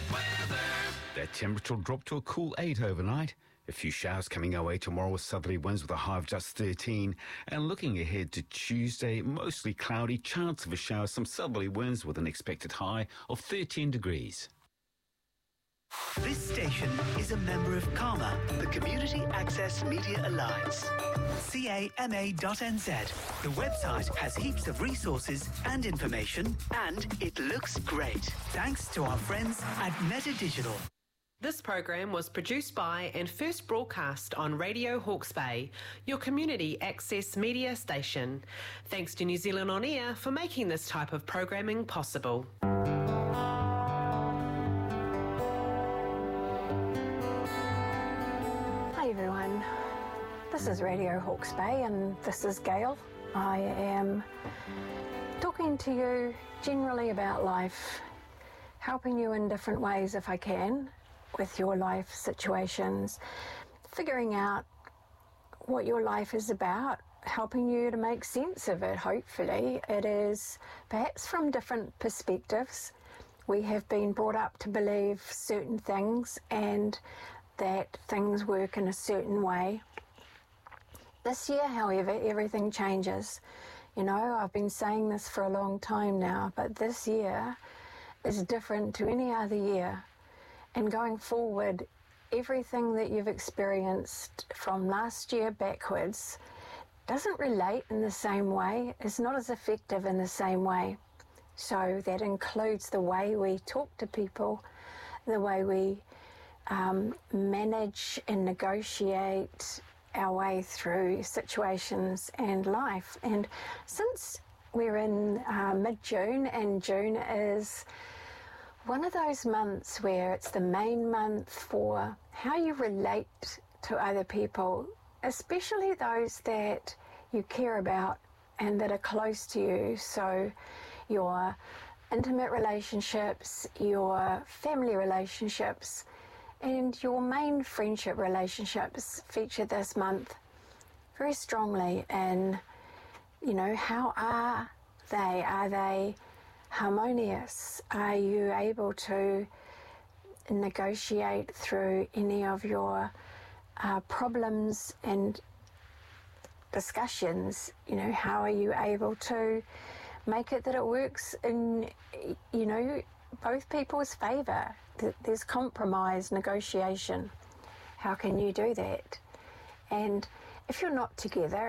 That temperature will drop to a cool 8 overnight. A few showers coming our way tomorrow with southerly winds with a high of just 13. And looking ahead to Tuesday, mostly cloudy, chance of a shower, some southerly winds with an expected high of 13 degrees. This station is a member of CAMA, the Community Access Media Alliance. CAMA.NZ. The website has heaps of resources and information, and it looks great. Thanks to our friends at Meta Digital. This program was produced by and first broadcast on Radio Hawke's Bay, your community access media station. Thanks to New Zealand On Air for making this type of programming possible. Hi everyone, this is Radio Hawke's Bay and this is Gail. I am talking to you generally about life, helping you in different ways if I can with your life situations, figuring out what your life is about, helping you to make sense of it. Hopefully it is perhaps from different perspectives. We have been brought up to believe certain things and that things work in a certain way. This year, however, everything changes. You know, I've been saying this for a long time now, but this year is different to any other year. And going forward, everything that you've experienced from last year backwards doesn't relate in the same way, is not as effective in the same way. So that includes the way we talk to people, the way we manage and negotiate our way through situations and life. And since we're in mid-June, and June is one of those months where it's the main month for how you relate to other people, especially those that you care about and that are close to you. So your intimate relationships, your family relationships, and your main friendship relationships feature this month very strongly. And, you know, how are they? Are they harmonious? Are you able to negotiate through any of your problems and discussions? You know, how are you able to make it that it works in, you know, both people's favour? There's compromise, negotiation. How can you do that? And if you're not together,